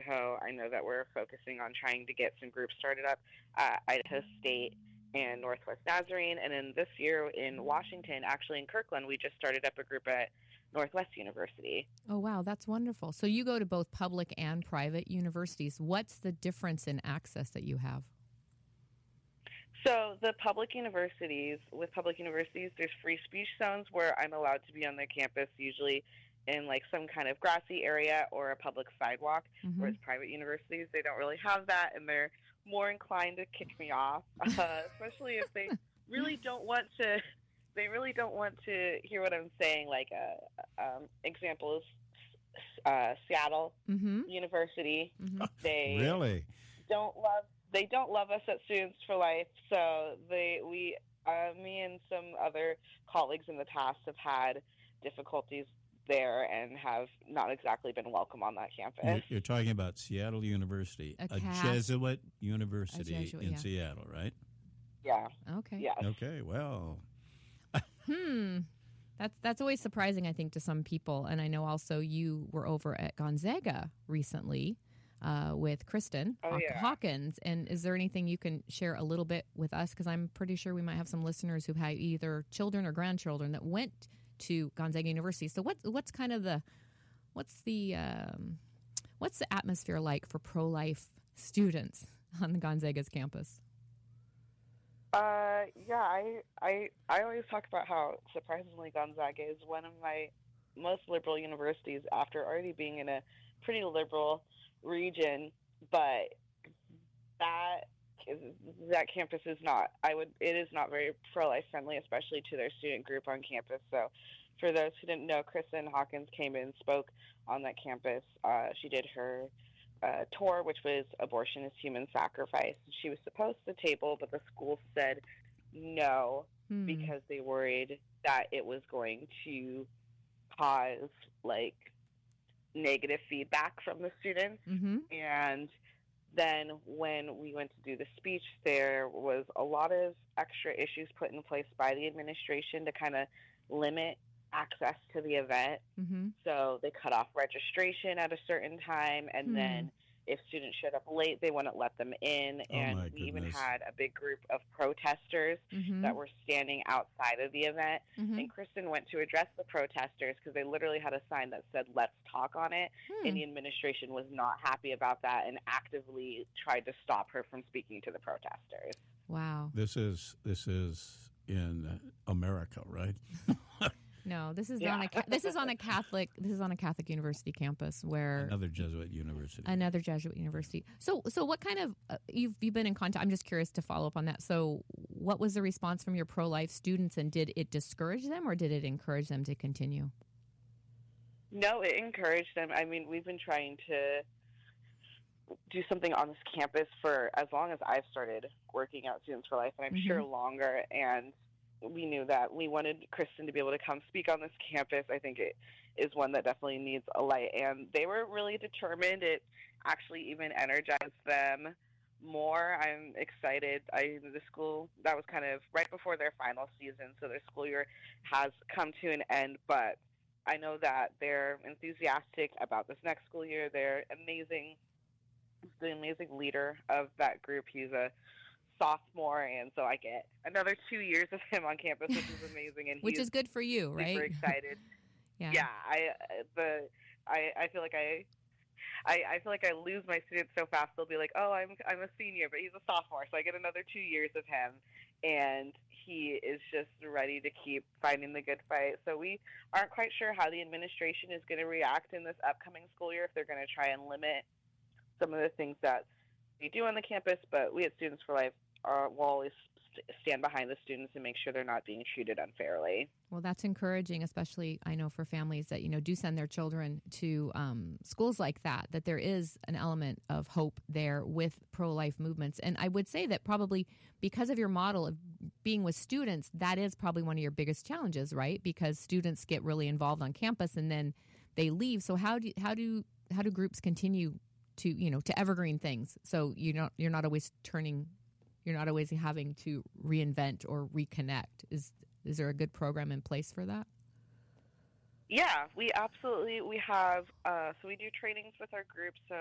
Idaho, I know that we're focusing on trying to get some groups started up at Idaho State and Northwest Nazarene. And then this year in Washington, actually in Kirkland, we just started up a group at Northwest University. Oh, wow. That's wonderful. So you go to both public and private universities. What's the difference in access that you have? So with public universities, there's free speech zones where I'm allowed to be on their campus, usually in like some kind of grassy area or a public sidewalk. Mm-hmm. Whereas private universities, they don't really have that, and they're more inclined to kick me off, especially if they really don't want to. They really don't want to hear what I'm saying. Like example is Seattle University. Mm-hmm. They Really don't love us at Students for Life. So me and some other colleagues in the past have had difficulties there and have not exactly been welcome on that campus. You're talking about Seattle University, a Jesuit university in Seattle, right? Yeah. Okay. Yes. Okay. Well. That's always surprising, I think, to some people. And I know also you were over at Gonzaga recently with Kristen Hawkins. And is there anything you can share a little bit with us? Because I'm pretty sure we might have some listeners who have either children or grandchildren that went to Gonzaga University. So what's the atmosphere like for pro-life students on the Gonzaga's campus? I always talk about how surprisingly Gonzaga is one of my most liberal universities after already being in a pretty liberal region, but that campus is not. It is not very pro-life friendly, especially to their student group on campus. So, for those who didn't know, Kristen Hawkins came and spoke on that campus. She did her tour, which was abortion is human sacrifice. She was supposed to table, but the school said no because they worried that it was going to cause like negative feedback from the students. Mm-hmm. And then when we went to do the speech, there was a lot of extra issues put in place by the administration to kind of limit access to the event. Mm-hmm. So they cut off registration at a certain time, and then if students showed up late, they wouldn't let them in. And we even had a big group of protesters that were standing outside of the event. And Kristen went to address the protesters because they literally had a sign that said, "Let's talk" on it. And the administration was not happy about that and actively tried to stop her from speaking to the protesters. Wow. This is in America, right? No, this is on a Catholic university campus where another Jesuit university. So what kind of you've been in contact? I'm just curious to follow up on that. So what was the response from your pro-life students, and did it discourage them or did it encourage them to continue? No, it encouraged them. I mean, we've been trying to do something on this campus for as long as I've started working at Students for Life, and I'm sure longer. And we knew that we wanted Kristen to be able to come speak on this campus. I think it is one that definitely needs a light, and they were really determined. It actually even energized them more. I'm excited. The school, that was kind of right before their final season, so their school year has come to an end, but I know that they're enthusiastic about this next school year. They're amazing. The amazing leader of that group. He's a sophomore, and so I get another 2 years of him on campus, which is amazing, and which is good for you, right? Super excited. Yeah. I feel like I lose my students so fast. They'll be like, "Oh, I'm a senior," but he's a sophomore, so I get another 2 years of him, and he is just ready to keep fighting the good fight. So we aren't quite sure how the administration is going to react in this upcoming school year, if they're going to try and limit some of the things that we do on the campus, but we at Students for Life will always stand behind the students and make sure they're not being treated unfairly. Well, that's encouraging, especially, I know, for families that, do send their children to schools like that there is an element of hope there with pro-life movements. And I would say that probably because of your model of being with students, that is probably one of your biggest challenges, right? Because students get really involved on campus and then they leave. So how do groups continue to evergreen things? So you're not always having to reinvent or reconnect. Is there a good program in place for that? Yeah, we have, so we do trainings with our group. So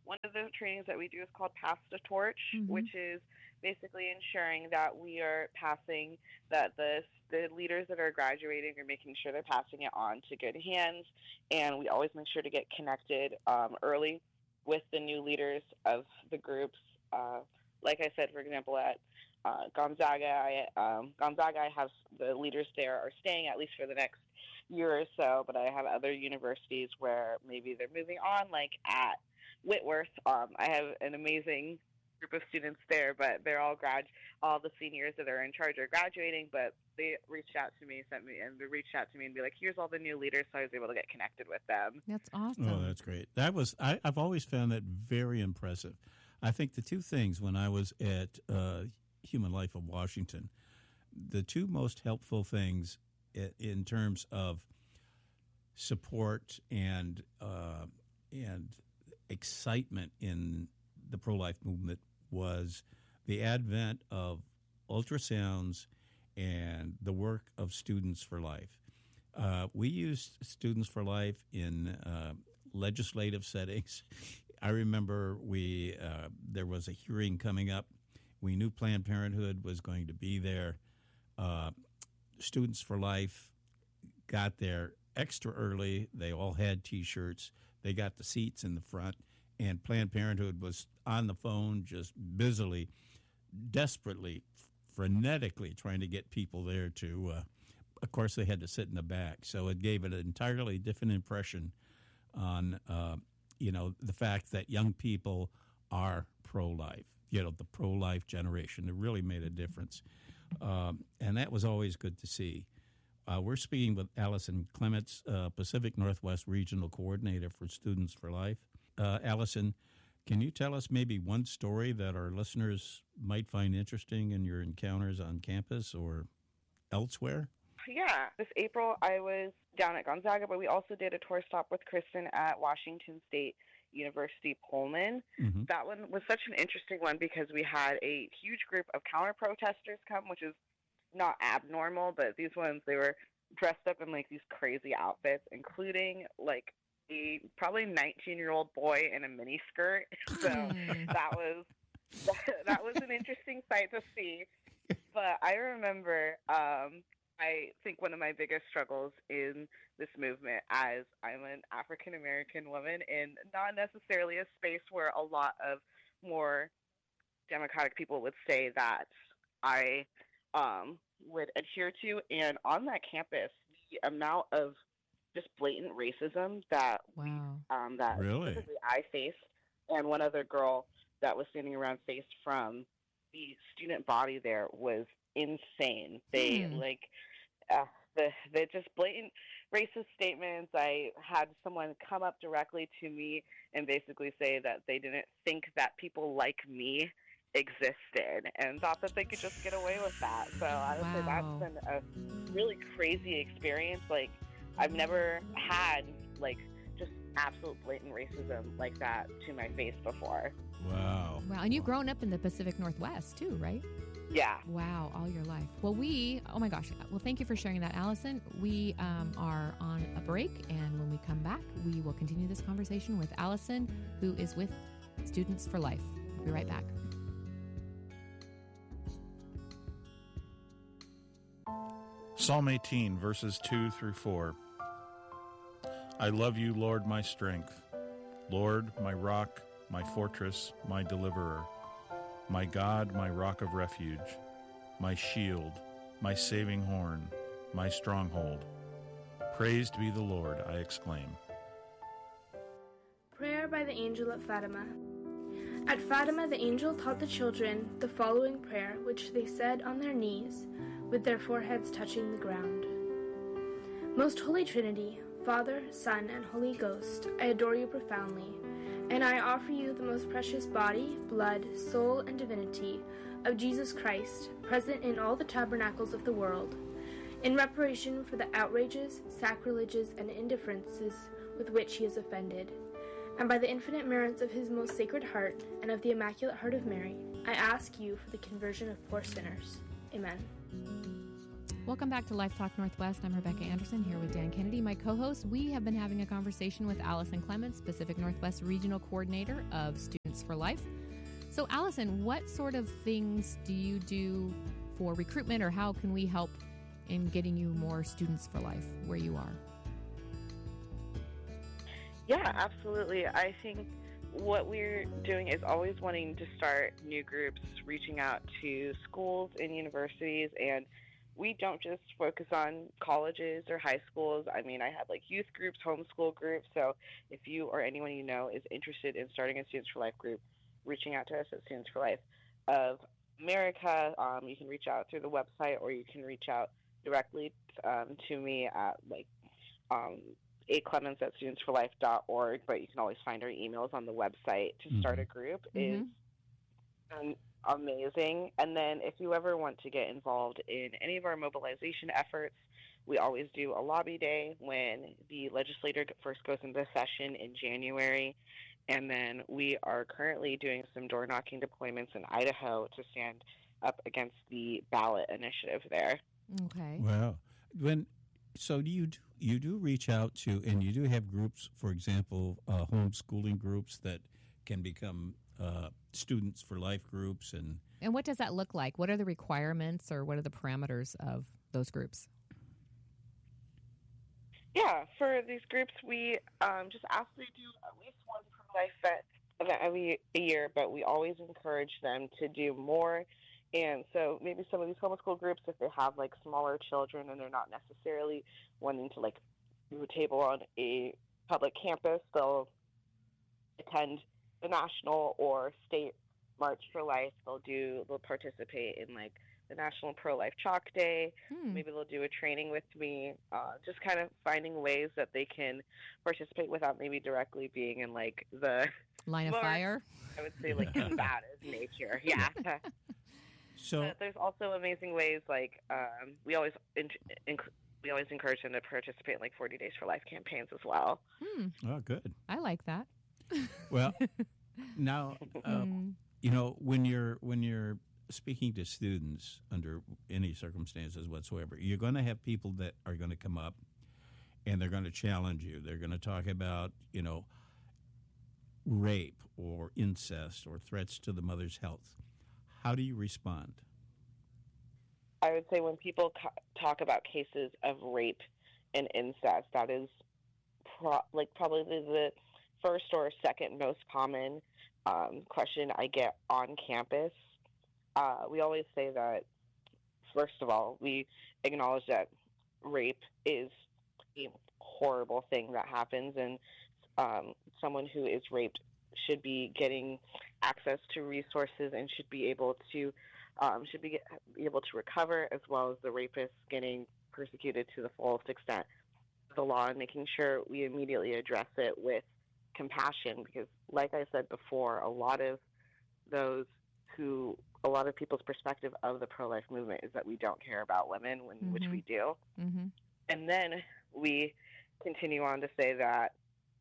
one of the trainings that we do is called Pass the Torch, which is basically ensuring that we are passing, that the leaders that are graduating are making sure they're passing it on to good hands. And we always make sure to get connected early with the new leaders of the groups. Like I said, for example, at Gonzaga, I have the leaders there are staying at least for the next year or so, but I have other universities where maybe they're moving on, like at Whitworth. I have an amazing group of students there, but they're all the seniors that are in charge are graduating, but they reached out to me and be like, here's all the new leaders, so I was able to get connected with them. That's awesome. Oh, that's great. I've always found that very impressive. I think the two things when I was at Human Life of Washington, the two most helpful things in terms of support and excitement in the pro-life movement was the advent of ultrasounds and the work of Students for Life. We used Students for Life in legislative settings. I remember there was a hearing coming up. We knew Planned Parenthood was going to be there. Students for Life got there extra early. They all had T-shirts. They got the seats in the front, and Planned Parenthood was on the phone just busily, desperately, frenetically trying to get people there to, of course, they had to sit in the back. So it gave it an entirely different impression on, the fact that young people are pro-life, the pro-life generation. It really made a difference. And that was always good to see. We're speaking with Allison Clements, Pacific Northwest Regional Coordinator for Students for Life. Allison, can you tell us maybe one story that our listeners might find interesting in your encounters on campus or elsewhere? Yeah. This April, I was down at Gonzaga, but we also did a tour stop with Kristen at Washington State University Pullman. Mm-hmm. That one was such an interesting one because we had a huge group of counter-protesters come, which is not abnormal, but these ones, they were dressed up in, these crazy outfits, including, a probably 19-year-old boy in a miniskirt. So that was an interesting sight to see. But I remember, I think one of my biggest struggles in this movement, as I'm an African-American woman in not necessarily a space where a lot of more democratic people would say that I would adhere to. And on that campus, the amount of just blatant racism that really? Specifically I faced, and one other girl that was standing around faced from the student body there was insane. They the just blatant racist statements. I had someone come up directly to me and basically say that they didn't think that people like me existed and thought that they could just get away with that. So I would say that's been a really crazy experience. I've never had just absolute blatant racism like that to my face before. Wow. And you've grown up in the Pacific Northwest too, right? Yeah. Wow, all your life. Well, oh my gosh. Well, thank you for sharing that, Allison. We are on a break, and when we come back, we will continue this conversation with Allison, who is with Students for Life. We'll be right back. Psalm 18, verses 2 through 4. I love you, Lord, my strength. Lord, my rock, my fortress, my deliverer. My God, my rock of refuge. My shield, my saving horn, my stronghold. Praised be the Lord, I exclaim. Prayer by the angel at Fatima. At Fatima, the angel taught the children the following prayer, which they said on their knees, with their foreheads touching the ground. Most Holy Trinity, Father, Son, and Holy Ghost, I adore you profoundly, and I offer you the most precious body, blood, soul, and divinity of Jesus Christ, present in all the tabernacles of the world, in reparation for the outrages, sacrileges, and indifferences with which he is offended. And by the infinite merits of his most sacred heart and of the Immaculate Heart of Mary, I ask you for the conversion of poor sinners. Amen. Welcome back to Life Talk Northwest. I'm Rebecca Anderson here with Dan Kennedy, my co-host. We have been having a conversation with Allison Clements, Pacific Northwest Regional Coordinator of Students for Life. So, Allison, what sort of things do you do for recruitment, or how can we help in getting you more Students for Life where you are? Yeah, absolutely. I think what we're doing is always wanting to start new groups, reaching out to schools and universities, and we don't just focus on colleges or high schools. I mean, I have like youth groups, homeschool groups. So if you or anyone you know is interested in starting a Students for Life group, reaching out to us at Students for Life of America, you can reach out through the website, or you can reach out directly to me at aclements@studentsforlife.org. But you can always find our emails on the website to start a group. Is amazing. And then if you ever want to get involved in any of our mobilization efforts, we always do a lobby day when the legislature first goes into session in January. And then we are currently doing some door knocking deployments in Idaho to stand up against the ballot initiative there. Okay. Well, so you do reach out to, and you do have groups, for example, homeschooling groups that can become Students for Life groups. And what does that look like? What are the requirements, or what are the parameters of those groups? Yeah, for these groups, we just ask they do at least one pro-life event every year, but we always encourage them to do more. And so maybe some of these homeschool groups, if they have like smaller children and they're not necessarily wanting to like do a table on a public campus, they'll attend the national or state March for Life. They'll participate in like the National Pro-Life Chalk Day. Maybe they'll do a training with me, just kind of finding ways that they can participate without maybe directly being in like the line of fire. I would say like combative nature. Yeah. So but there's also amazing ways like we always encourage them to participate in like 40 Days for Life campaigns as well. Oh, good. I like that. Well, now when you're speaking to students under any circumstances whatsoever, you're going to have people that are going to come up and they're going to challenge you. They're going to talk about rape or incest or threats to the mother's health. How do you respond? I would say when people talk about cases of rape and incest, that is probably the first or second most common question I get on campus. We always say that, first of all, we acknowledge that rape is a horrible thing that happens, and someone who is raped should be getting access to resources and should be able to recover, as well as the rapist getting persecuted to the fullest extent of the law, and making sure we immediately address it with compassion. Because, like I said before, a lot of people's perspective of the pro-life movement is that we don't care about women, which we do. And then we continue on to say that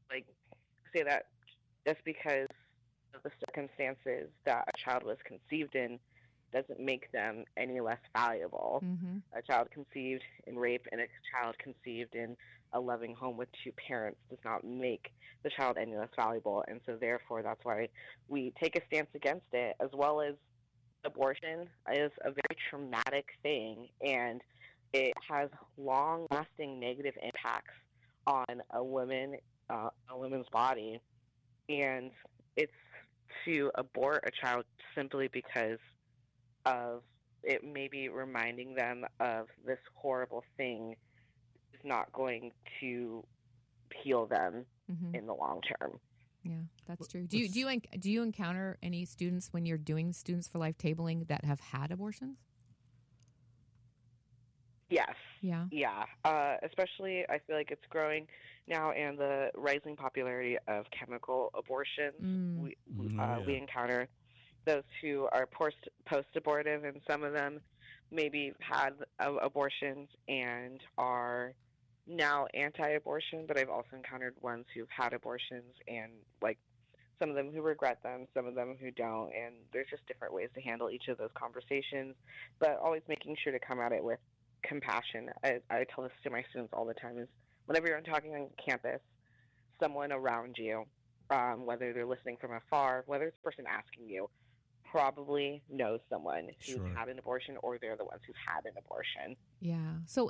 just because of the circumstances that a child was conceived in doesn't make them any less valuable. A child conceived in rape and a child conceived in a loving home with two parents does not make the child any less valuable. And so therefore, that's why we take a stance against it, as well as abortion is a very traumatic thing, and it has long-lasting negative impacts on a woman's body. And it's to abort a child simply because of it maybe reminding them of this horrible thing is not going to heal them in the long term. Yeah, that's true. Do you encounter any students when you're doing Students for Life tabling that have had abortions? Yes. Yeah. Yeah. Especially, I feel like it's growing now, and the rising popularity of chemical abortions. We encounter those who are post-abortive, and some of them maybe had abortions and are now anti-abortion, but I've also encountered ones who've had abortions and like some of them who regret them, some of them who don't, and there's just different ways to handle each of those conversations, but always making sure to come at it with compassion. I tell this to my students all the time is whenever you're talking on campus, someone around you, whether they're listening from afar, whether it's the person asking you, probably knows someone who's Sure. had an abortion or they're the ones who've had an abortion. Yeah. So,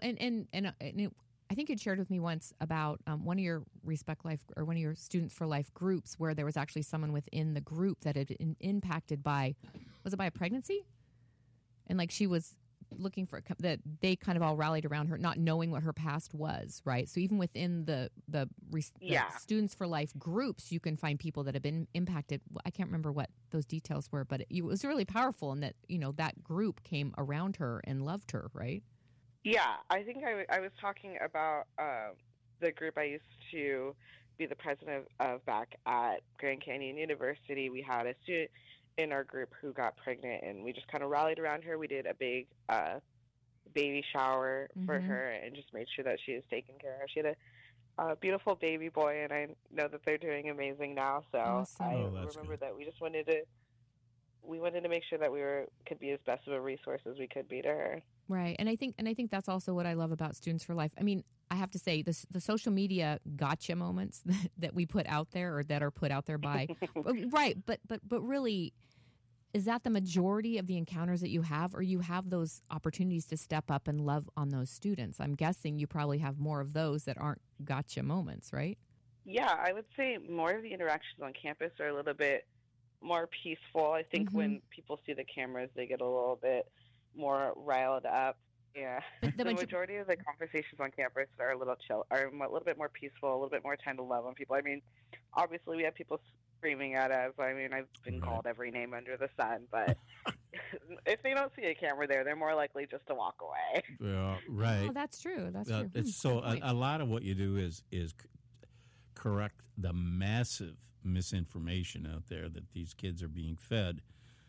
I think you'd shared with me once about one of your Respect Life or one of your Students for Life groups where there was actually someone within the group that had been impacted by, was it by a pregnancy? And like she was looking for that, they kind of all rallied around her, not knowing what her past was, right? So even within the Students for Life groups, you can find people that have been impacted. I can't remember what those details were, but it was really powerful in that, that group came around her and loved her, right? Yeah, I think I was talking about the group I used to be the president of back at Grand Canyon University. We had a student in our group who got pregnant, and we just kind of rallied around her. We did a big baby shower for her and just made sure that she was taken care of. She had a beautiful baby boy, and I know that they're doing amazing now. So Awesome. I that's remember good. that we just wanted to make sure that we could be as best of a resource as we could be to her. Right. And I think that's also what I love about Students for Life. I mean, I have to say the social media gotcha moments that we put out there or that are put out there by right. But really, is that the majority of the encounters that you have, or you have those opportunities to step up and love on those students? I'm guessing you probably have more of those that aren't gotcha moments, right? Yeah, I would say more of the interactions on campus are a little bit more peaceful. I think when people see the cameras, they get a little bit more riled up. Yeah, the majority of the conversations on campus are a little bit more peaceful, a little bit more time to love on people. I mean, obviously we have people screaming at us. I mean, I've been called every name under the sun, but if they don't see a camera there, they're more likely just to walk away. Yeah, right. Oh, that's true. That's true. It's so a lot of what you do is correct the massive misinformation out there that these kids are being fed.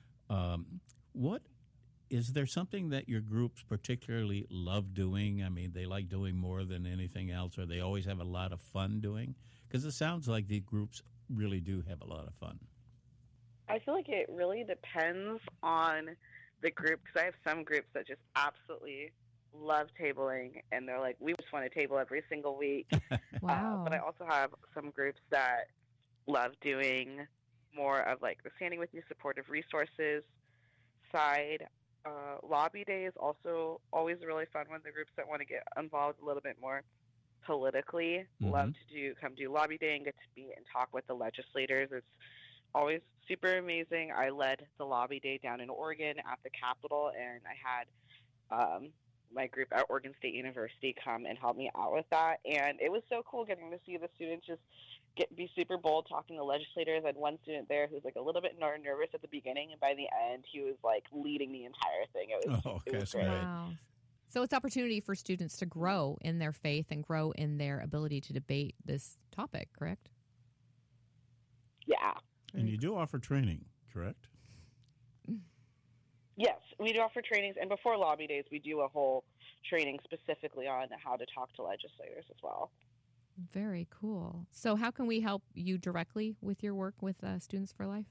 What is there something that your groups particularly love doing? I mean, they like doing more than anything else, or they always have a lot of fun doing? Because it sounds like the groups really do have a lot of fun. I feel like it really depends on the group, because I have some groups that just absolutely love tabling, and they're like, we just want to table every single week. Wow. But I also have some groups that love doing more of like the standing with you, supportive resources side. Lobby day is also always a really fun one. The groups that want to get involved a little bit more politically love to come do lobby day and get to meet and talk with the legislators. It's always super amazing. I led the lobby day down in Oregon at the Capitol, and I had my group at Oregon State University come and help me out with that. And it was so cool getting to see the students just be super bold talking to legislators. I had one student there who's like a little bit more nervous at the beginning, and by the end he was like leading the entire thing. It was great. Wow. So it's opportunity for students to grow in their faith and grow in their ability to debate this topic, correct? Yeah. And you do offer training, correct? Yes, we do offer trainings, and before lobby days, we do a whole training specifically on how to talk to legislators as well. Very cool. So how can we help you directly with your work with Students for Life?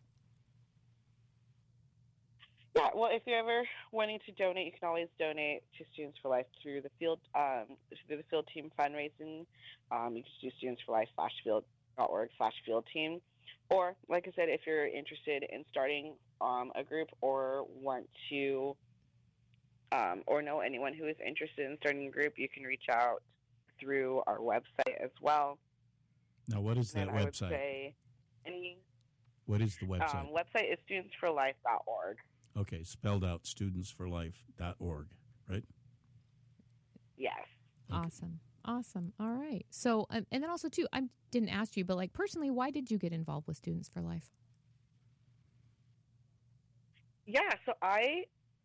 Yeah, well, if you're ever wanting to donate, you can always donate to Students for Life through the field team fundraising. You can just do studentsforlife.org/field team. Or, like I said, if you're interested in starting a group or want to or know anyone who is interested in starting a group, you can reach out through our website as well. Now, what is that And I would website? say What is the website? Website is studentsforlife.org. Okay, spelled out, studentsforlife.org, right? Yes. Awesome. Awesome. All right. So, and then also, too, I didn't ask you, but like personally, why did you get involved with Students for Life? Yeah, so I'd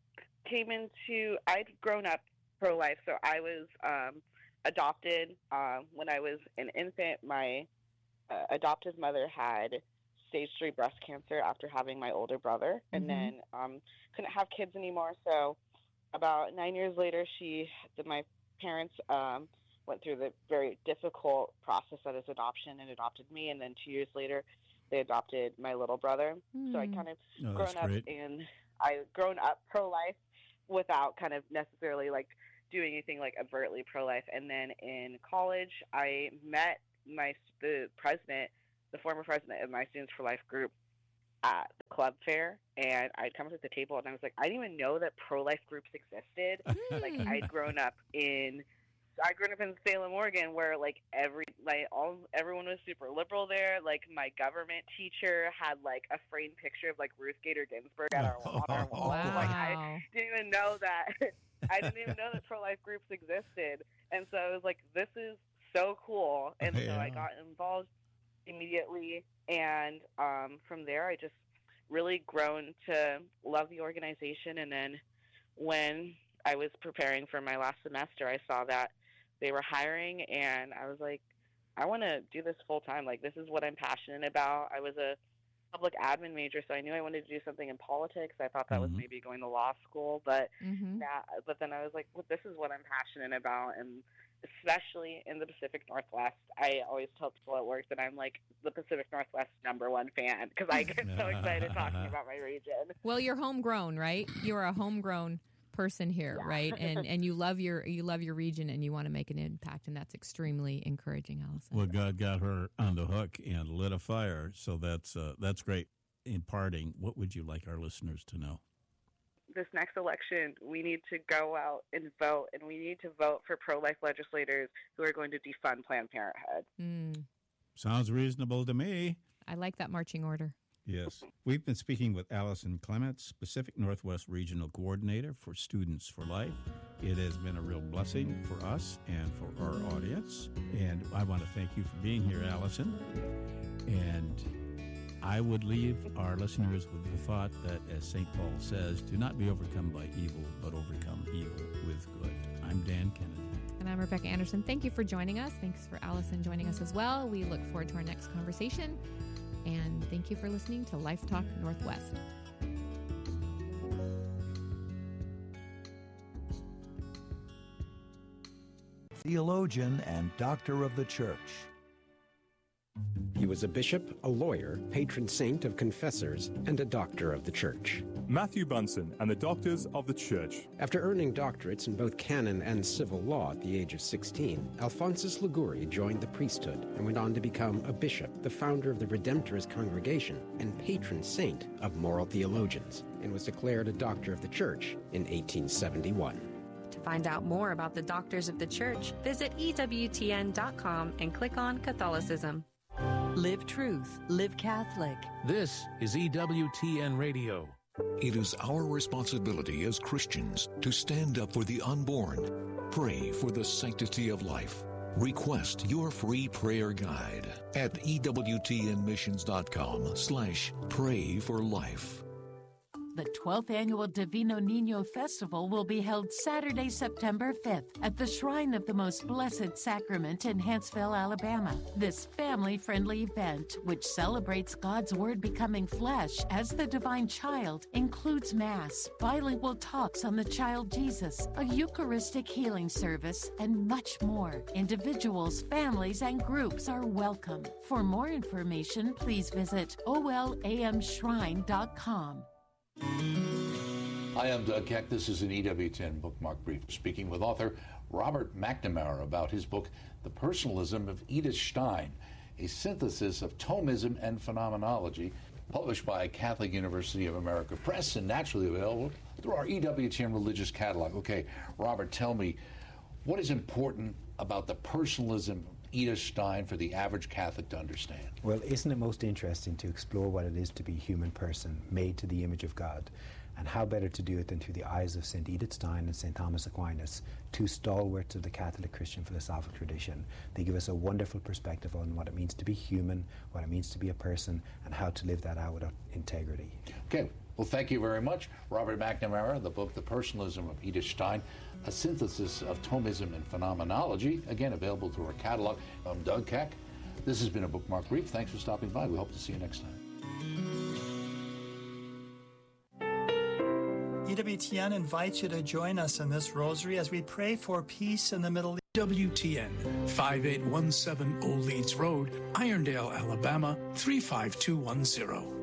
grown up pro-life, so I was adopted when I was an infant. My adoptive mother had stage 3 breast cancer after having my older brother, and then couldn't have kids anymore. So about 9 years later, my parents went through the very difficult process that is adoption and adopted me, and then 2 years later, they adopted my little brother. So I kind of grown up pro-life without kind of necessarily like doing anything like overtly pro-life. And then in college, I met the former president of my Students for Life group at the club fair, and I'd come to the table and I was like, I didn't even know that pro-life groups existed. Like I'd grown up in Salem, Oregon, where like everyone was super liberal there. Like my government teacher had like a framed picture of like Ruth Gator Ginsburg at our wall. Wow. Like I didn't even know that. I didn't even know that pro-life groups existed, and so I was like, this is so cool. And so I got involved immediately, and from there I just really grown to love the organization. And then when I was preparing for my last semester, I saw that they were hiring, and I was like, I want to do this full time. Like, this is what I'm passionate about. I was a public admin major, so I knew I wanted to do something in politics. I thought that was maybe going to law school, but but then I was like, well, this is what I'm passionate about. And especially in the Pacific Northwest, I always tell people at work that I'm like the Pacific Northwest #1 fan, because I get so excited talking about my region. Well, you're homegrown, right? You're a homegrown person here, right? And you love your region, and you want to make an impact, and that's extremely encouraging, Allison. Well, God got her on the hook and lit a fire, so that's great. In parting, what would you like our listeners to know? This next election, we need to go out and vote, and we need to vote for pro-life legislators who are going to defund Planned Parenthood. Sounds reasonable to me. I like that marching order. Yes. We've been speaking with Allison Clements, Pacific Northwest Regional Coordinator for Students for Life. It has been a real blessing for us and for our audience. And I want to thank you for being here, Allison. And I would leave our listeners with the thought that, as St. Paul says, do not be overcome by evil, but overcome evil with good. I'm Dan Kennedy. And I'm Rebecca Anderson. Thank you for joining us. Thanks for Allison joining us as well. We look forward to our next conversation. And thank you for listening to Life Talk Northwest. Theologian and doctor of the church. He was a bishop, a lawyer, patron saint of confessors, and a doctor of the church. Matthew Bunson and the Doctors of the Church. After earning doctorates in both canon and civil law at the age of 16, Alphonsus Liguori joined the priesthood and went on to become a bishop, the founder of the Redemptorist Congregation, and patron saint of moral theologians, and was declared a doctor of the church in 1871. To find out more about the Doctors of the Church, visit EWTN.com and click on Catholicism. Live truth, live Catholic. This is EWTN Radio. It is our responsibility as Christians to stand up for the unborn, pray for the sanctity of life. Request your free prayer guide at EWTNmissions.com/pray for life. The 12th Annual Divino Niño Festival will be held Saturday, September 5th at the Shrine of the Most Blessed Sacrament in Huntsville, Alabama. This family-friendly event, which celebrates God's Word becoming flesh as the divine child, includes Mass, bilingual talks on the child Jesus, a Eucharistic healing service, and much more. Individuals, families, and groups are welcome. For more information, please visit olamshrine.com. Hi, I'm Doug Keck. This is an EWTN Bookmark Brief, speaking with author Robert McNamara about his book, The Personalism of Edith Stein, a synthesis of Thomism and Phenomenology, published by Catholic University of America Press and naturally available through our EWTN Religious Catalog. Okay, Robert, tell me, what is important about the personalism of Edith Stein for the average Catholic to understand? Well, isn't it most interesting to explore what it is to be a human person made to the image of God? And how better to do it than through the eyes of St. Edith Stein and St. Thomas Aquinas, two stalwarts of the Catholic Christian philosophical tradition. They give us a wonderful perspective on what it means to be human, what it means to be a person, and how to live that out with integrity. Okay, well, thank you very much. Robert McNamara, the book, The Personalism of Edith Stein, a synthesis of Thomism and Phenomenology, again, available through our catalog. I'm Doug Keck. This has been a Bookmark Brief. Thanks for stopping by. We hope to see you next time. EWTN invites you to join us in this rosary as we pray for peace in the Middle East. WTN, 5817 Old Leeds Road, Irondale, Alabama, 35210.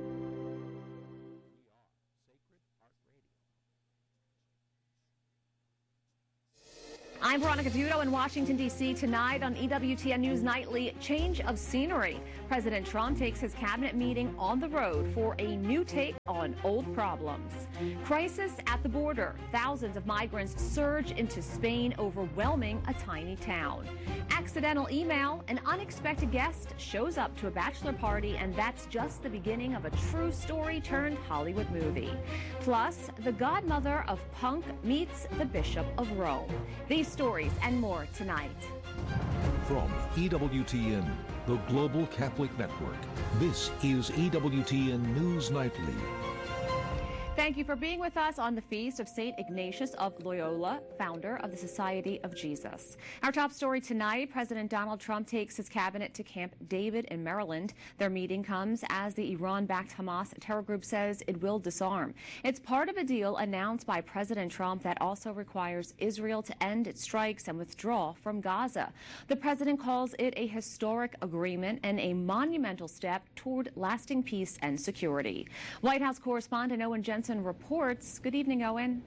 I'm Veronica Dudo in Washington, D.C. Tonight on EWTN News Nightly, change of scenery. President Trump takes his cabinet meeting on the road for a new take on old problems. Crisis at the border. Thousands of migrants surge into Spain, overwhelming a tiny town. Accidental email. An unexpected guest shows up to a bachelor party, and that's just the beginning of a true story turned Hollywood movie. Plus, the godmother of punk meets the Bishop of Rome. These stories and more tonight. From EWTN, the Global Catholic Network, this is EWTN News Nightly. Thank you for being with us on the feast of St. Ignatius of Loyola, founder of the Society of Jesus. Our top story tonight, President Donald Trump takes his cabinet to Camp David in Maryland. Their meeting comes as the Iran-backed Hamas terror group says it will disarm. It's part of a deal announced by President Trump that also requires Israel to end its strikes and withdraw from Gaza. The president calls it a historic agreement and a monumental step toward lasting peace and security. White House correspondent Owen Jensen reports. Good evening, Owen.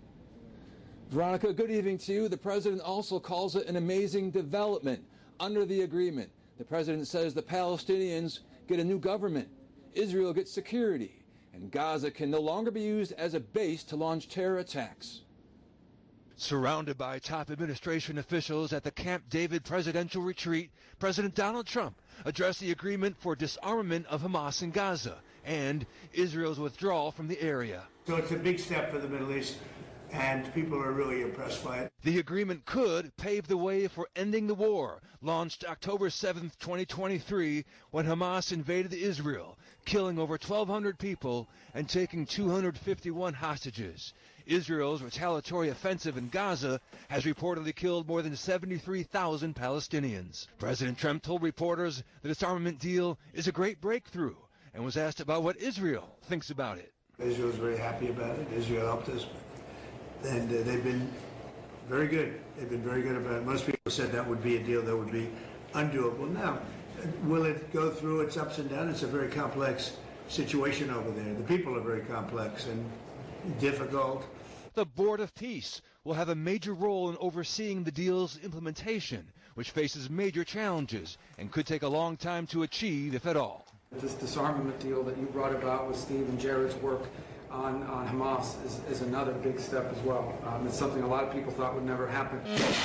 Veronica, good evening to you. The president also calls it an amazing development. Under the agreement, the president says the Palestinians get a new government, Israel gets security, and Gaza can no longer be used as a base to launch terror attacks. Surrounded by top administration officials at the Camp David presidential retreat, President Donald Trump addressed the agreement for disarmament of Hamas in Gaza and Israel's withdrawal from the area. So it's a big step for the Middle East, and people are really impressed by it. The agreement could pave the way for ending the war, launched October 7th, 2023, when Hamas invaded Israel, killing over 1,200 people and taking 251 hostages. Israel's retaliatory offensive in Gaza has reportedly killed more than 73,000 Palestinians. President Trump told reporters the disarmament deal is a great breakthrough and was asked about what Israel thinks about it. Israel's very happy about it. Israel helped us, and they've been very good. They've been very good about it. Most people said that would be a deal that would be undoable. Now, will it go through its ups and downs? It's a very complex situation over there. The people are very complex and difficult. The Board of Peace will have a major role in overseeing the deal's implementation, which faces major challenges and could take a long time to achieve, if at all. This disarmament deal that you brought about with Steve and Jared's work on Hamas is another big step as well. It's something a lot of people thought would never happen.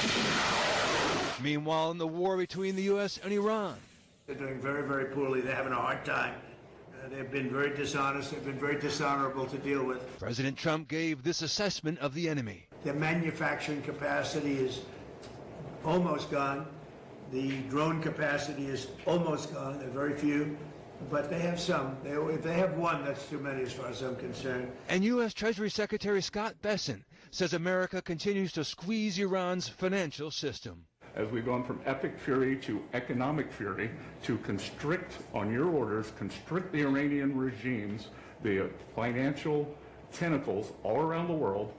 Meanwhile, in the war between the U.S. and Iran, they're doing very, very poorly. They're having a hard time. They've been very dishonest. They've been very dishonorable to deal with. President Trump gave this assessment of the enemy. Their manufacturing capacity is almost gone. The drone capacity is almost gone. There are very few. But they have some. If they have one, that's too many as far as I'm concerned. And U.S. Treasury Secretary Scott Bessent says America continues to squeeze Iran's financial system. As we've gone from epic fury to economic fury to constrict, on your orders, constrict the Iranian regimes, the financial tentacles all around the world.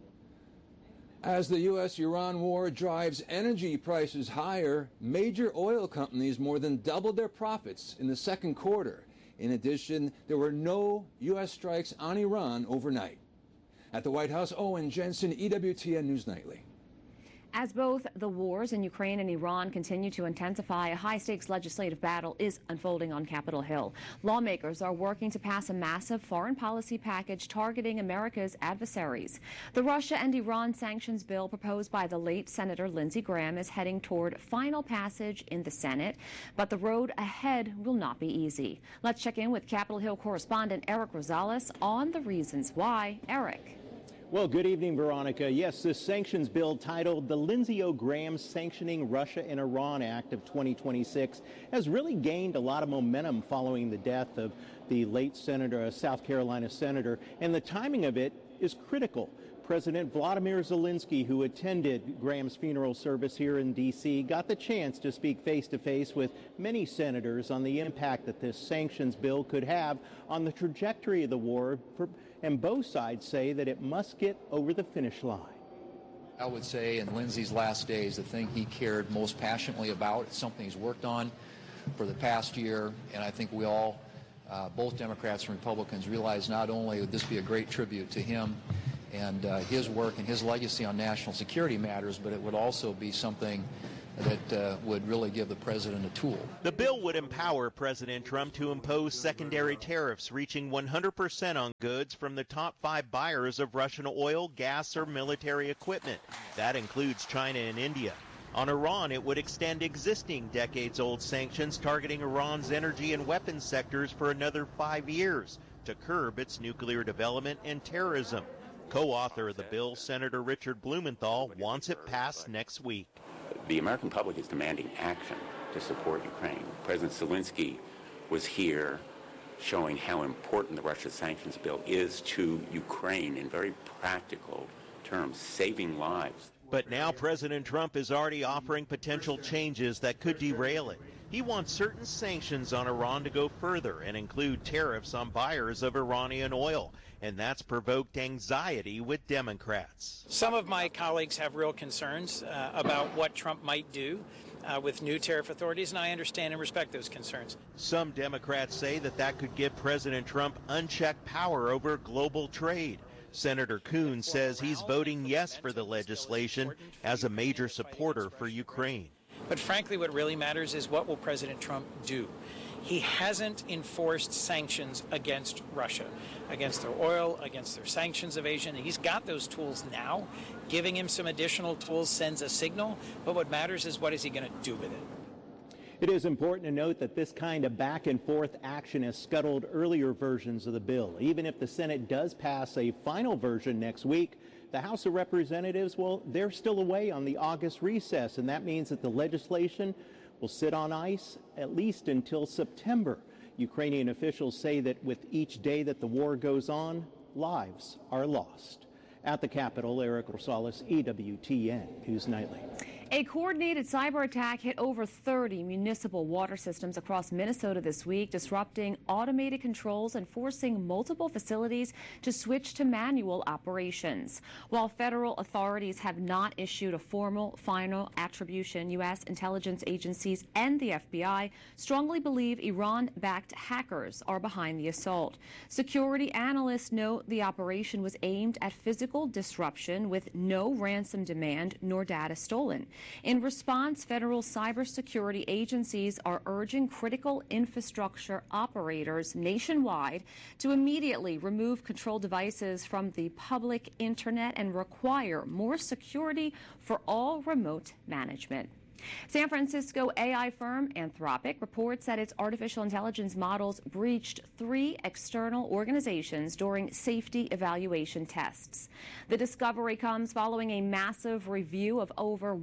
As the U.S.-Iran war drives energy prices higher, major oil companies more than doubled their profits in the second quarter. In addition, there were no U.S. strikes on Iran overnight. At the White House, Owen Jensen, EWTN News Nightly. As both the wars in Ukraine and Iran continue to intensify, a high-stakes legislative battle is unfolding on Capitol Hill. Lawmakers are working to pass a massive foreign policy package targeting America's adversaries. The Russia and Iran sanctions bill proposed by the late Senator Lindsey Graham is heading toward final passage in the Senate, but the road ahead will not be easy. Let's check in with Capitol Hill correspondent Eric Rosales on the reasons why. Eric. Well, good evening, Veronica. Yes, this sanctions bill titled the Lindsey O. Graham Sanctioning Russia and Iran Act of 2026 has really gained a lot of momentum following the death of the late senator, South Carolina senator, and the timing of it is critical. President Vladimir Zelensky, who attended Graham's funeral service here in D.C., got the chance to speak face-to-face with many senators on the impact that this sanctions bill could have on the trajectory of the war, and both sides say that it must get over the finish line. I would say in Lindsey's last days, the thing he cared most passionately about, something he's worked on for the past year, and I think we all, both Democrats and Republicans, realize not only would this be a great tribute to him and his work and his legacy on national security matters, but it would also be something that would really give the president a tool. The bill would empower President Trump to impose secondary tariffs reaching 100% on goods from the top 5 buyers of Russian oil, gas, or military equipment. That includes China and India. On Iran, it would extend existing decades-old sanctions targeting Iran's energy and weapons sectors for another 5 years to curb its nuclear development and terrorism. Co-author of the bill, Senator Richard Blumenthal, wants it passed next week. The American public is demanding action to support Ukraine. President Zelensky was here showing how important the Russia sanctions bill is to Ukraine in very practical terms, saving lives. But now President Trump is already offering potential changes that could derail it. He wants certain sanctions on Iran to go further and include tariffs on buyers of Iranian oil. And that's provoked anxiety with Democrats. Some of my colleagues have real concerns about what Trump might do with new tariff authorities, and I understand and respect those concerns. Some Democrats say that could give President Trump unchecked power over global trade. Senator Coons says he's voting yes for the legislation as a major supporter for Ukraine. But frankly, what really matters is what will President Trump do? He hasn't enforced sanctions against Russia, against their oil, against their sanctions evasion. He's got those tools now. Giving him some additional tools sends a signal, but what matters is what is he going to do with it? It is important to note that this kind of back and forth action has scuttled earlier versions of the bill. Even if the Senate does pass a final version next week, the House of Representatives, well, they're still away on the August recess, and that means that the legislation will sit on ice at least until September. Ukrainian officials say that with each day that the war goes on, lives are lost. At the Capitol, Eric Rosales, EWTN News Nightly. A coordinated cyber attack hit over 30 municipal water systems across Minnesota this week, disrupting automated controls and forcing multiple facilities to switch to manual operations. While federal authorities have not issued a formal final attribution, U.S. intelligence agencies and the FBI strongly believe Iran-backed hackers are behind the assault. Security analysts note the operation was aimed at physical disruption with no ransom demand nor data stolen. In response, federal cybersecurity agencies are urging critical infrastructure operators nationwide to immediately remove control devices from the public internet and require more security for all remote management. San Francisco AI firm Anthropic reports that its artificial intelligence models breached 3 external organizations during safety evaluation tests. The discovery comes following a massive review of over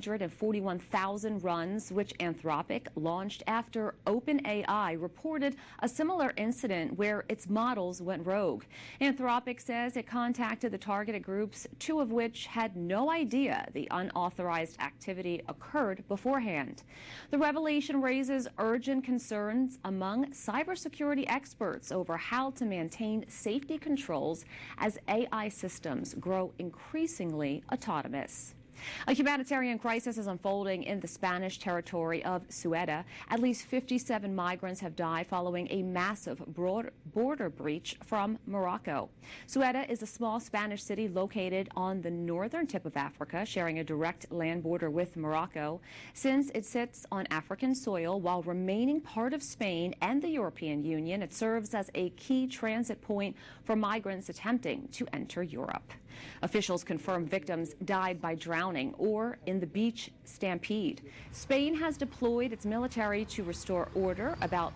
141,000 runs, which Anthropic launched after OpenAI reported a similar incident where its models went rogue. Anthropic says it contacted the targeted groups, 2 of which had no idea the unauthorized activity occurred beforehand. The revelation raises urgent concerns among cybersecurity experts over how to maintain safety controls as AI systems grow increasingly autonomous. A humanitarian crisis is unfolding in the Spanish territory of Ceuta. At least 57 migrants have died following a massive border breach from Morocco. Ceuta is a small Spanish city located on the northern tip of Africa, sharing a direct land border with Morocco. Since it sits on African soil while remaining part of Spain and the European Union, it serves as a key transit point for migrants attempting to enter Europe. Officials confirm victims died by drowning or in the beach stampede. Spain has deployed its military to restore order. About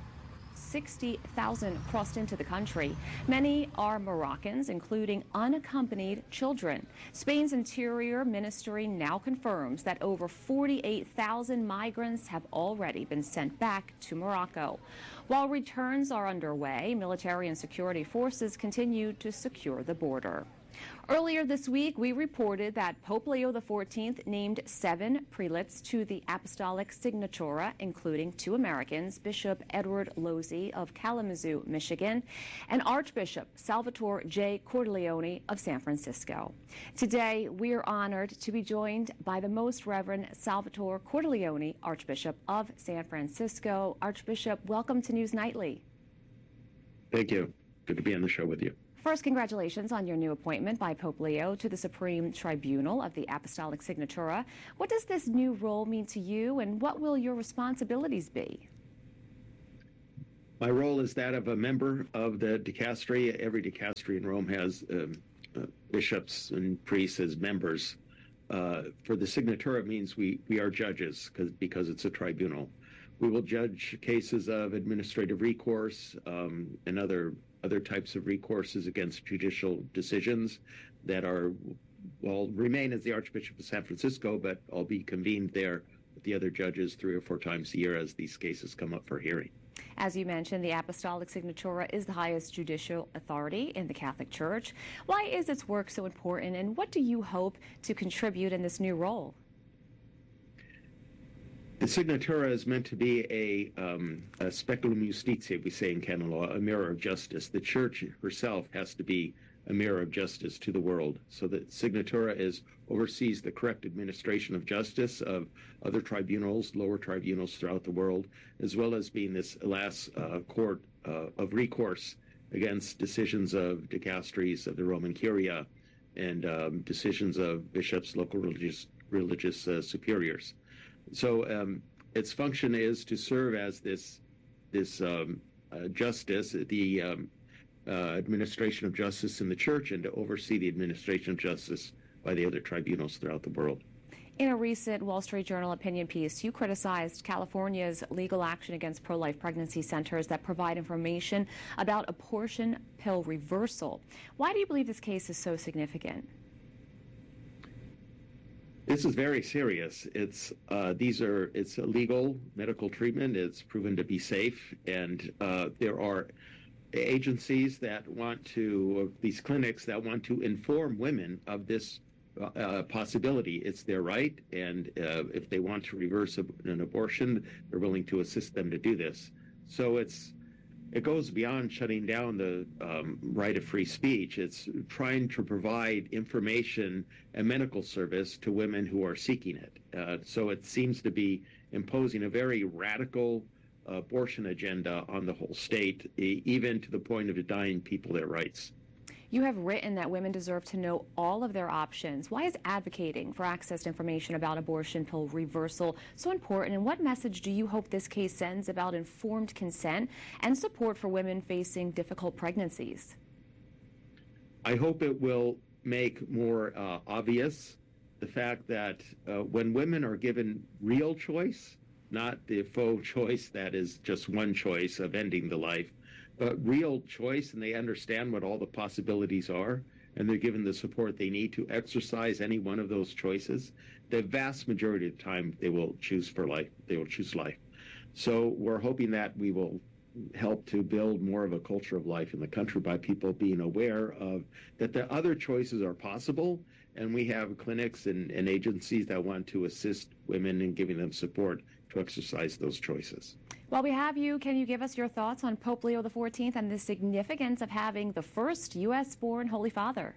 60,000 crossed into the country. Many are Moroccans, including unaccompanied children. Spain's Interior Ministry now confirms that over 48,000 migrants have already been sent back to Morocco. While returns are underway, military and security forces continue to secure the border. Earlier this week, we reported that Pope Leo XIV named 7 prelates to the Apostolic Signatura, including 2 Americans, Bishop Edward Losey of Kalamazoo, Michigan, and Archbishop Salvatore J. Cordileone of San Francisco. Today, we are honored to be joined by the Most Reverend Salvatore Cordileone, Archbishop of San Francisco. Archbishop, welcome to News Nightly. Thank you. Good to be on the show with you. First, congratulations on your new appointment by Pope Leo to the Supreme Tribunal of the Apostolic Signatura. What does this new role mean to you, and what will your responsibilities be? My role is that of a member of the dicastery. Every dicastery in Rome has bishops and priests as members. For the Signatura, it means we are judges because it's a tribunal. We will judge cases of administrative recourse and other types of recourses against judicial decisions that will remain as the Archbishop of San Francisco, but I'll be convened there with the other judges 3 or 4 times a year as these cases come up for hearing. As you mentioned, the Apostolic Signatura is the highest judicial authority in the Catholic Church. Why is its work so important, and what do you hope to contribute in this new role? The Signatura is meant to be a speculum justitiae, we say in canon law, a mirror of justice. The Church herself has to be a mirror of justice to the world. So the Signatura oversees the correct administration of justice of other tribunals, lower tribunals throughout the world, as well as being this last court of recourse against decisions of dicasteries of the Roman Curia and decisions of bishops, local religious superiors. So its function is to serve as this justice, the administration of justice in the Church, and to oversee the administration of justice by the other tribunals throughout the world. In a recent Wall Street Journal opinion piece, you criticized California's legal action against pro-life pregnancy centers that provide information about abortion pill reversal. Why do you believe this case is so significant? This is very serious. It's illegal medical treatment. It's proven to be safe, and there are agencies that these clinics that want to inform women of this possibility. It's their right, and if they want to reverse an abortion, they're willing to assist them to do this. So it goes beyond shutting down the right of free speech. It's trying to provide information and medical service to women who are seeking it. So it seems to be imposing a very radical abortion agenda on the whole state, even to the point of denying people their rights. You have written that women deserve to know all of their options. Why is advocating for access to information about abortion pill reversal so important, and what message do you hope this case sends about informed consent and support for women facing difficult pregnancies? I hope it will make more obvious the fact that when women are given real choice, not the faux choice that is just one choice of ending the life, but real choice, and they understand what all the possibilities are, and they're given the support they need to exercise any one of those choices, the vast majority of the time they will choose life. They will choose life. So we're hoping that we will help to build more of a culture of life in the country by people being aware of that the other choices are possible, and we have clinics and agencies that want to assist women in giving them support to exercise those choices. While we have you, can you give us your thoughts on Pope Leo XIV and the significance of having the first U.S.-born Holy Father?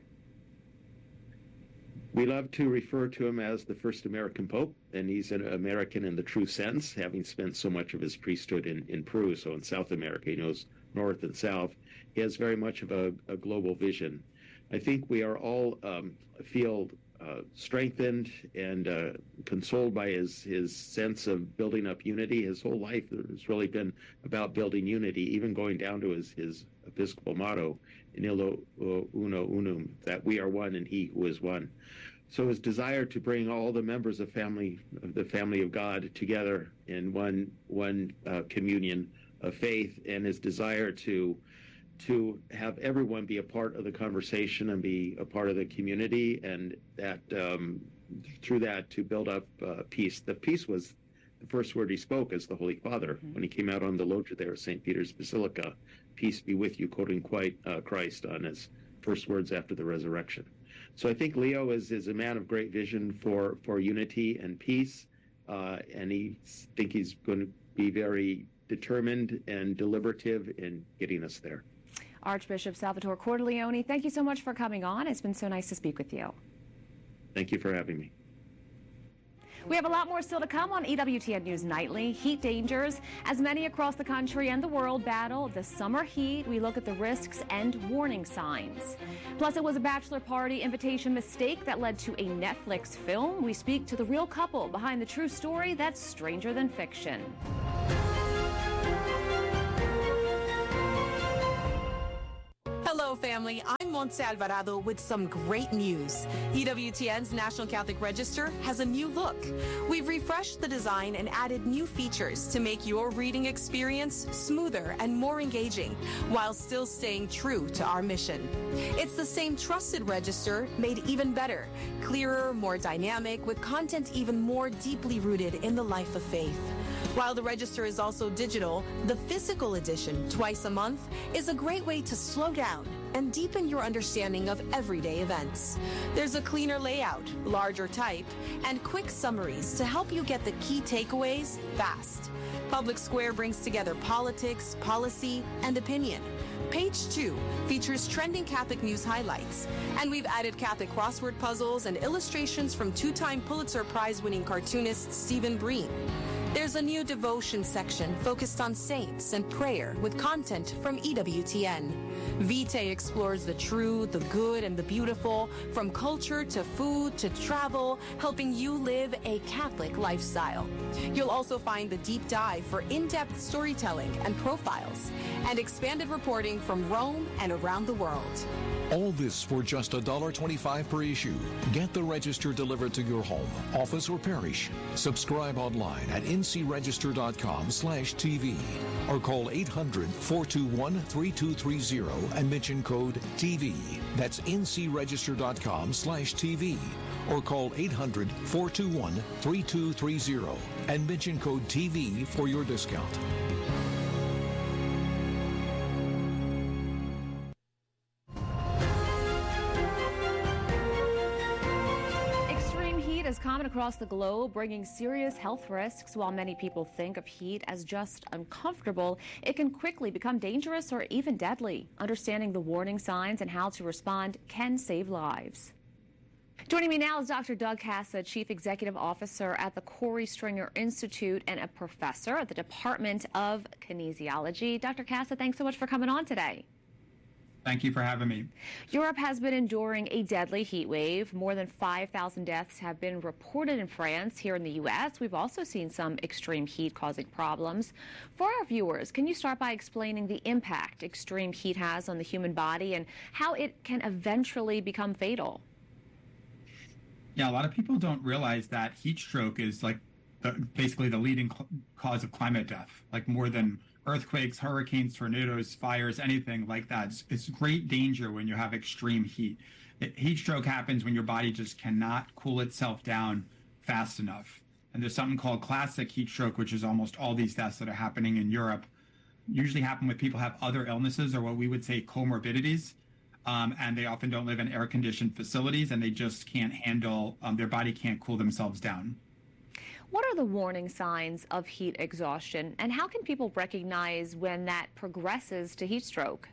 We love to refer to him as the first American Pope, and he's an American in the true sense, having spent so much of his priesthood in Peru, so in South America. He knows North and South. He has very much of a global vision. I think we are all feel strengthened and consoled by his sense of building up unity. His whole life has really been about building unity, even going down to his Episcopal motto, in illo uno unum, that we are one and he who is one. So his desire to bring all the members of the family of God together in one communion of faith, and his desire to have everyone be a part of the conversation and be a part of the community, and that through that to build up peace. The peace was the first word he spoke as the Holy Father when he came out on the loggia there at St. Peter's Basilica. Peace be with you, quoting quite Christ on his first words after the resurrection. So I think Leo is a man of great vision for unity and peace, and he's going to be very determined and deliberative in getting us there. Archbishop Salvatore Cordileone, thank you so much for coming on. It's been so nice to speak with you. Thank you for having me. We have a lot more still to come on EWTN News Nightly. Heat dangers. As many across the country and the world battle the summer heat, we look at the risks and warning signs. Plus, it was a bachelor party invitation mistake that led to a Netflix film. We speak to the real couple behind the true story that's stranger than fiction. Hello, family. I'm Montse Alvarado with some great news. EWTN's National Catholic Register has a new look. We've refreshed the design and added new features to make your reading experience smoother and more engaging, while still staying true to our mission. It's the same trusted register, made even better, clearer, more dynamic, with content even more deeply rooted in the life of faith. While the register is also digital, the physical edition, twice a month, is a great way to slow down and deepen your understanding of everyday events. There's a cleaner layout, larger type, and quick summaries to help you get the key takeaways fast. Public Square brings together politics, policy, and opinion. Page 2 features trending Catholic news highlights, and we've added Catholic crossword puzzles and illustrations from two-time Pulitzer Prize-winning cartoonist Stephen Breen. There's a new devotion section focused on saints and prayer with content from EWTN. Vitae explores the true, the good, and the beautiful, from culture to food to travel, helping you live a Catholic lifestyle. You'll also find the deep dive for in-depth storytelling and profiles, and expanded reporting from Rome and around the world. All this for just $1.25 per issue. Get the register delivered to your home, office, or parish. Subscribe online at ncregister.com/TV or call 800-421-3230 and mention code TV. That's ncregister.com/TV or call 800-421-3230 and mention code TV for your discount. Is common across the globe, bringing serious health risks. While many people think of heat as just uncomfortable, it can quickly become dangerous or even deadly. Understanding the warning signs and how to respond can save lives. Joining me now is Dr. Doug Casa, Chief Executive Officer at the Corey Stringer Institute and a professor at the Department of Kinesiology. Dr. Casa, thanks so much for coming on today. Thank you for having me. Europe has been enduring a deadly heat wave. More than 5,000 deaths have been reported in France. Here in the U.S., we've also seen some extreme heat causing problems. For our viewers, can you start by explaining the impact extreme heat has on the human body and how it can eventually become fatal? Yeah, a lot of people don't realize that heat stroke is basically the leading cause of climate death, like more than earthquakes, hurricanes, tornadoes, fires, anything like that. It's great danger when you have extreme heat. Heat stroke happens when your body just cannot cool itself down fast enough. And there's something called classic heat stroke, which is almost all these deaths that are happening in Europe. Usually happen when people have other illnesses or what we would say comorbidities. And they often don't live in air-conditioned facilities, and they just can't handle, their body can't cool themselves down. What are the warning signs of heat exhaustion, and how can people recognize when that progresses to heat stroke?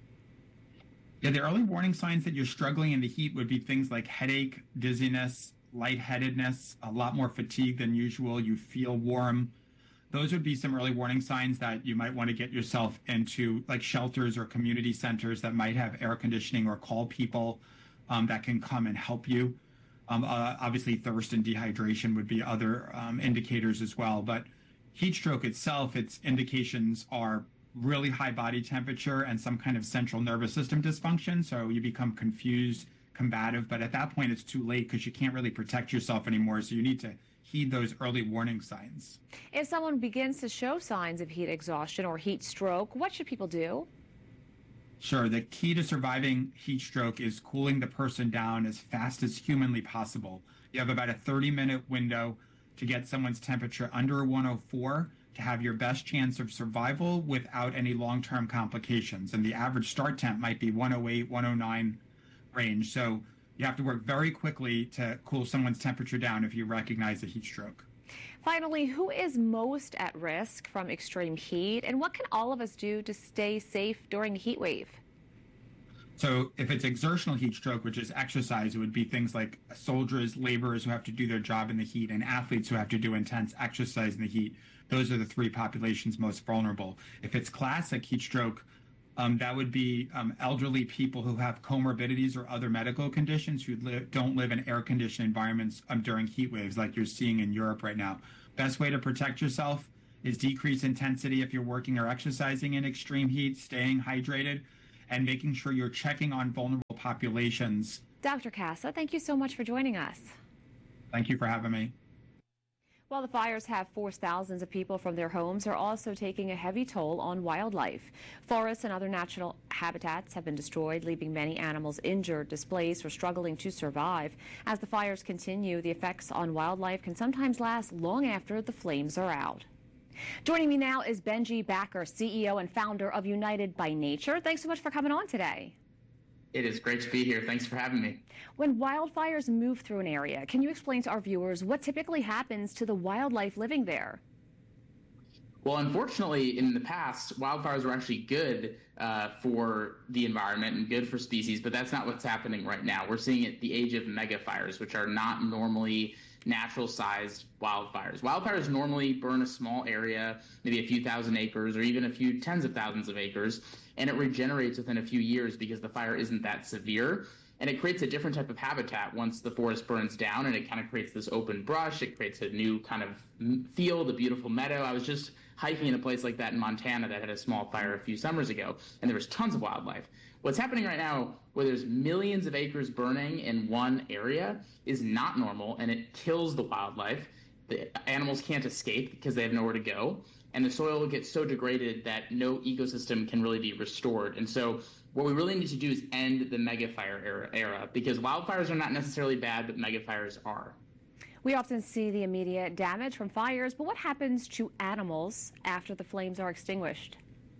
Yeah, the early warning signs that you're struggling in the heat would be things like headache, dizziness, lightheadedness, a lot more fatigue than usual. You feel warm. Those would be some early warning signs that you might want to get yourself into, like shelters or community centers that might have air conditioning, or call people that can come and help you. Obviously, thirst and dehydration would be other indicators as well. But heat stroke itself, its indications are really high body temperature and some kind of central nervous system dysfunction. So you become confused, combative. But at that point, it's too late because you can't really protect yourself anymore. So you need to heed those early warning signs. If someone begins to show signs of heat exhaustion or heat stroke, what should people do? Sure. The key to surviving heat stroke is cooling the person down as fast as humanly possible. You have about a 30-minute window to get someone's temperature under 104 to have your best chance of survival without any long-term complications. And the average start temp might be 108, 109 range. So you have to work very quickly to cool someone's temperature down if you recognize a heat stroke. Finally, who is most at risk from extreme heat, and what can all of us do to stay safe during a heat wave? So if it's exertional heat stroke, which is exercise, it would be things like soldiers, laborers who have to do their job in the heat, and athletes who have to do intense exercise in the heat. Those are the three populations most vulnerable. If it's classic heat stroke, that would be elderly people who have comorbidities or other medical conditions who don't live in air-conditioned environments during heat waves like you're seeing in Europe right now. Best way to protect yourself is decrease intensity if you're working or exercising in extreme heat, staying hydrated, and making sure you're checking on vulnerable populations. Dr. Casa, thank you so much for joining us. Thank you for having me. While the fires have forced thousands of people from their homes, they're also taking a heavy toll on wildlife. Forests and other natural habitats have been destroyed, leaving many animals injured, displaced, or struggling to survive. As the fires continue, the effects on wildlife can sometimes last long after the flames are out. Joining me now is Benji Backer, CEO and founder of United by Nature. Thanks so much for coming on today. It is great to be here. Thanks for having me. When wildfires move through an area, can you explain to our viewers what typically happens to the wildlife living there? Well, unfortunately, in the past, wildfires were actually good for the environment and good for species, but that's not what's happening right now. We're seeing it the age of megafires, which are not normally natural-sized wildfires. Wildfires normally burn a small area, maybe a few thousand acres or even a few tens of thousands of acres, and it regenerates within a few years because the fire isn't that severe. And it creates a different type of habitat once the forest burns down, and it kind of creates this open brush. It creates a new kind of field, a beautiful meadow. I was just hiking in a place like that in Montana that had a small fire a few summers ago, and there was tons of wildlife. What's happening right now, where there's millions of acres burning in one area, is not normal, and it kills the wildlife. The animals can't escape because they have nowhere to go, and the soil gets so degraded that no ecosystem can really be restored. And so what we really need to do is end the megafire era, because wildfires are not necessarily bad, but megafires are. We often see the immediate damage from fires, but what happens to animals after the flames are extinguished?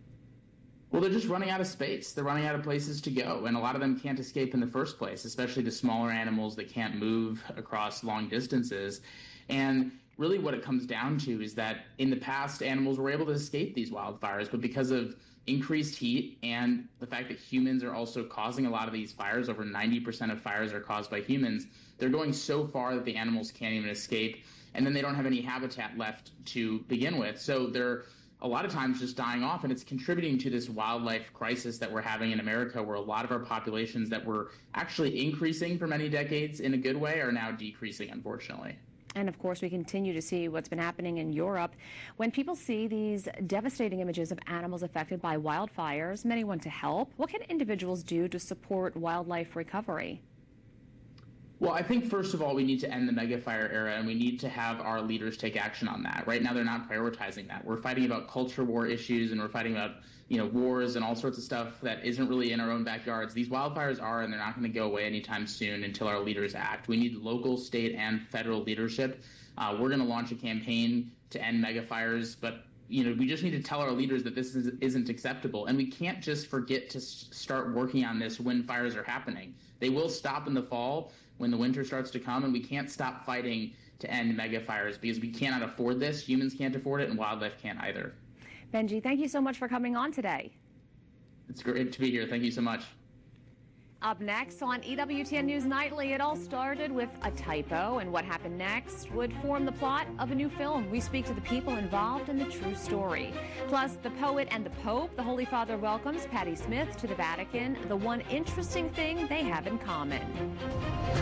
Well, they're just running out of space. They're running out of places to go, and a lot of them can't escape in the first place, especially the smaller animals that can't move across long distances. And really what it comes down to is that in the past, animals were able to escape these wildfires, but because of increased heat and the fact that humans are also causing a lot of these fires, over 90% of fires are caused by humans, they're going so far that the animals can't even escape, and then they don't have any habitat left to begin with. So they're a lot of times just dying off, and it's contributing to this wildlife crisis that we're having in America, where a lot of our populations that were actually increasing for many decades in a good way are now decreasing, unfortunately. And of course, we continue to see what's been happening in Europe. When people see these devastating images of animals affected by wildfires, many want to help. What can individuals do to support wildlife recovery? Well, I think, first of all, we need to end the megafire era, and we need to have our leaders take action on that. Right now, they're not prioritizing that. We're fighting about culture war issues, and we're fighting about, wars and all sorts of stuff that isn't really in our own backyards. These wildfires are, and they're not going to go away anytime soon until our leaders act. We need local, state, and federal leadership. We're going to launch a campaign to end megafires, but we just need to tell our leaders that this isn't acceptable, and we can't just forget to start working on this when fires are happening. They will stop in the fall when the winter starts to come, and we can't stop fighting to end megafires because we cannot afford this. Humans can't afford it, and wildlife can't either. Benji, thank you so much for coming on today. It's great to be here. Thank you so much. Up next on EWTN News Nightly, it all started with a typo, and what happened next would form the plot of a new film. We speak to the people involved in the true story. Plus, the poet and the Pope, the Holy Father welcomes Patti Smith to the Vatican, the one interesting thing they have in common.